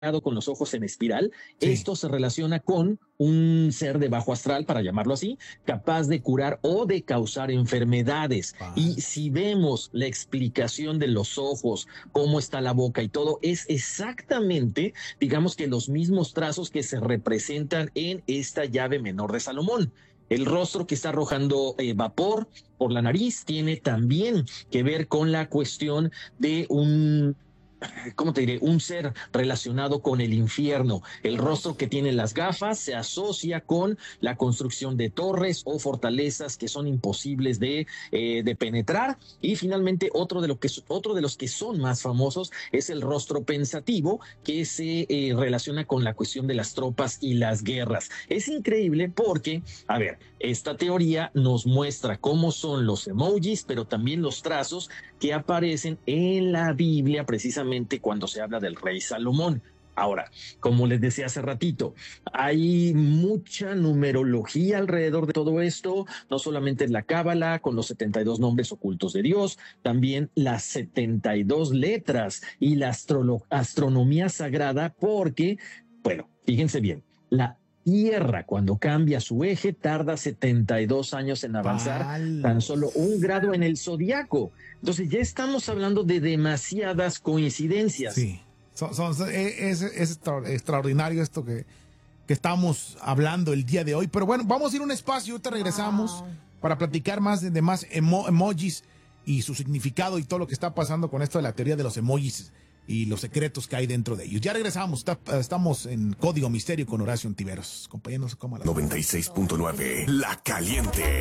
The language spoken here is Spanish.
con los ojos en espiral, Sí. esto se relaciona con un ser de bajo astral, para llamarlo así, capaz de curar o de causar enfermedades. Y Vale. si vemos la explicación de los ojos, cómo está la boca y todo, es exactamente, digamos que los mismos trazos que se representan en esta llave menor de Salomón. El rostro que está arrojando vapor por la nariz tiene también que ver con la cuestión de un, ¿cómo te diré? Un ser relacionado con el infierno. El rostro que tienen las gafas se asocia con la construcción de torres o fortalezas que son imposibles de penetrar. Y finalmente, otro de los que son más famosos es el rostro pensativo, que se relaciona con la cuestión de las tropas y las guerras. Es increíble porque, a ver, esta teoría nos muestra cómo son los emojis, pero también los trazos que aparecen en la Biblia precisamente cuando se habla del rey Salomón. Ahora, como les decía hace ratito, hay mucha numerología alrededor de todo esto, no solamente en la Cábala con los 72 nombres ocultos de Dios, también las 72 letras y la astronomía sagrada, porque, bueno, fíjense bien, la Tierra, cuando cambia su eje, tarda 72 años en avanzar tan solo un Palos. grado en el zodiaco. Entonces ya estamos hablando de demasiadas coincidencias. Sí. Es extraordinario esto que estamos hablando el día de hoy. Pero bueno, vamos a ir a un espacio, ahorita regresamos para platicar más de más emojis y su significado y todo lo que está pasando con esto de la teoría de los emojis y los secretos que hay dentro de ellos. Ya regresamos, estamos en Código Misterio con Horacio Ontiveros. Compañeros, ¿cómo la 96.9, La Caliente.